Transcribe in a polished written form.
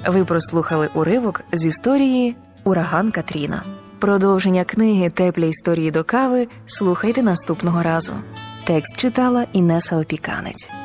Ви прослухали уривок з історії «Ураган Катріна». Продовження книги «Теплі історії до кави» слухайте наступного разу. Текст читала Інеса Опіканець.